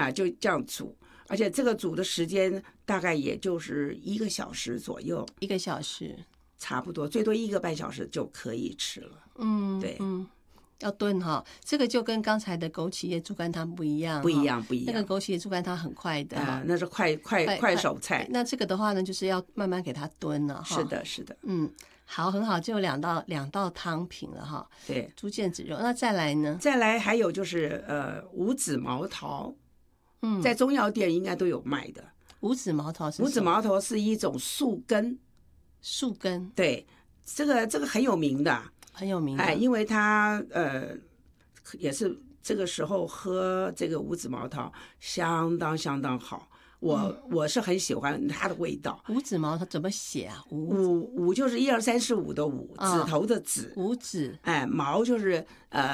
就这样煮。而且这个煮的时间大概也就是1个小时左右 ，1个小时差不多，最多1个半小时就可以吃了。对， 要炖哈，这个就跟刚才的枸杞叶猪肝汤不一样， 不一样。 那个枸杞叶猪肝汤很快的那是快手菜。 那这个的话呢，就是要慢慢给它炖了哈。 是的。 好，很好，就有两道汤品了哈。 对， 猪腱子肉。那再来呢？ 再来还有就是五子毛桃，在中药店应该都有卖的。 五子毛桃是什么？ 五子毛桃是一种树根。 树根， 对，这个很有名的， 很有名的。 因为它也是这个时候喝这个五子毛桃相当好。我是很喜欢它的味道。 五子毛桃怎么写啊？ 五就是1、2、3、4、5的五，指头的指。 五子。 毛就是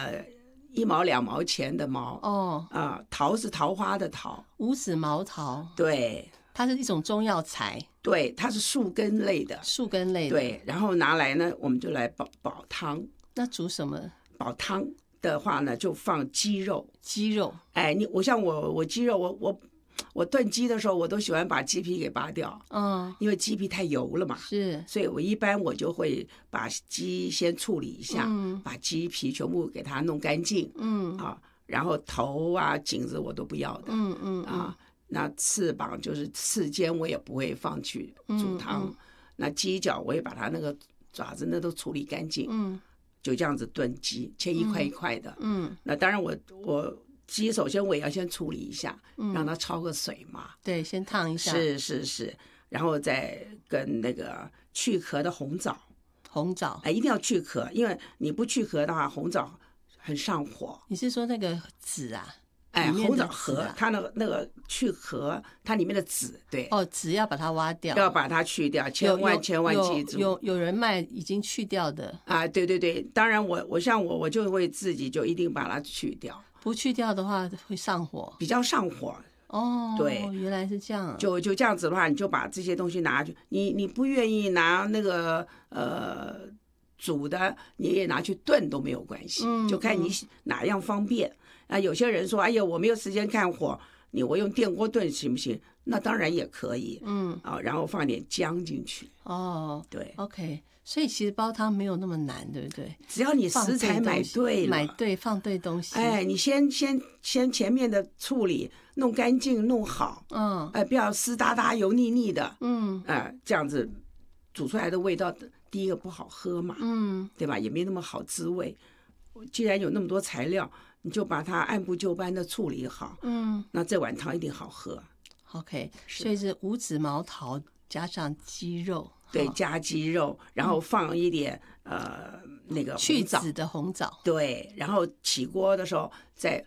1毛2毛钱的毛。桃是桃花的桃。 五子毛桃。 对。 它是一种中药材。 对，它是树根类的。 树根类的。 对，然后拿来呢，我们就来煲汤。 那煮什么？ 煲汤的话呢，就放鸡肉。 鸡肉。 我像我鸡肉，我炖鸡的时候，我都喜欢把鸡皮给扒掉。因为鸡皮太油了嘛。 是。 所以我一般就会把鸡先处理一下，把鸡皮全部给它弄干净。然后头啊、颈子我都不要的。那翅膀就是翅尖我也不会放去煮汤。那鸡脚我也把它那个爪子那都处理干净。就这样子炖鸡，切一块一块的。那当然我鸡首先我也要先处理一下，让它焯个水嘛。 对，先烫一下。 是，然后再跟那个去壳的红枣。一定要去壳，因为你不去壳的话，红枣很上火。 你是说那个籽啊？ 红枣核，它那个去核，它里面的籽。对。 籽要把它挖掉， 要把它去掉，千万记住。 有人卖已经去掉的。 对，当然我像我就会自己就一定把它去掉。 不去掉的话会上火， 比较上火。对， 原来是这样。 就这样子的话，你就把这些东西拿去，你不愿意拿那个煮的，你也拿去炖都没有关系。就看你哪样方便。有些人说，哎呀，我没有时间看火，我用电锅炖行不行？那当然也可以。然后放点姜进去。对。 OK， 所以其实煲汤没有那么难，对不对？ 只要你食材买对了， 放对东西。 你先前面的处理弄干净弄好。不要湿哒哒油腻腻的。这样子煮出来的味道，第一个不好喝嘛。对吧？也没那么好滋味。既然有那么多材料，你就把它按部就班的处理好。那这碗汤一定好喝。 OK， 所以是五子毛桃加上鸡肉。 对，加鸡肉，然后放一点那个去籽的红枣。 对，然后起锅的时候再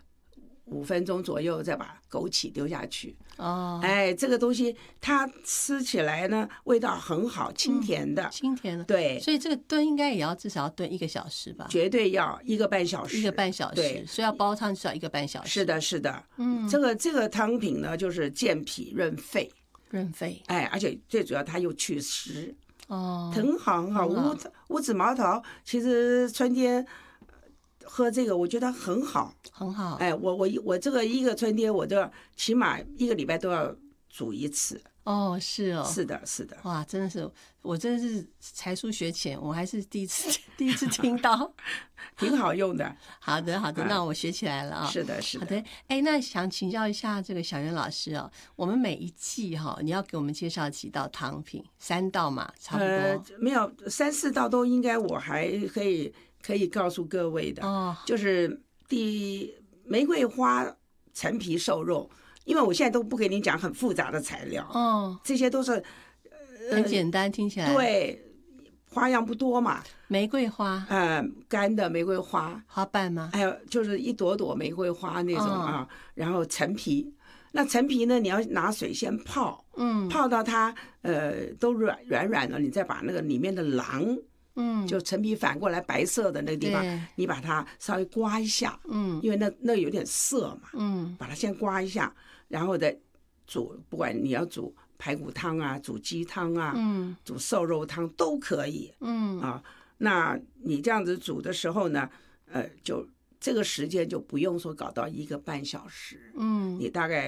5分钟左右再把枸杞丢下去。这个东西它吃起来呢味道很好，清甜的。清甜的。对， 所以这个炖应该也要至少要炖1个小时吧？ 绝对要1个半小时。1 个半小时。对，所以要煲汤至少1个半小时。 是的。这个汤品呢，就是健脾润肺。而且最主要它又去湿。很好。五子毛桃其实春天喝这个我觉得很好。我这个一个春天我都要起码1个礼拜都要煮1次。 是的。哇，真的是，我真的是才疏学浅，我还是第一次听到。 挺好用的。 好的，那我学起来了。 是的。 好的。那想请教一下这个小袁老师我们每一季你要给我们介绍几道汤品？3道嘛，差不多。 没有3、4道都应该我还可以告诉各位的。就是玫瑰花陈皮瘦肉。因为我现在都不给你讲很复杂的材料。这些都是很简单，听起来。 对，花样不多嘛。 玫瑰花。 干的玫瑰花。 花瓣吗？ 还有就是一朵朵玫瑰花那种然后陈皮。那陈皮呢，你要拿水先泡。泡到它都软了，你再把那个里面的瓤。就陈皮反过来白色的那个地方，你把它稍微刮一下。因为那有点涩嘛。把它先刮一下，然后再煮，不管你要煮排骨汤啊，煮鸡汤啊，煮瘦肉汤都可以。那你这样子煮的时候呢，就这个时间就不用说搞到1个半小时。你大概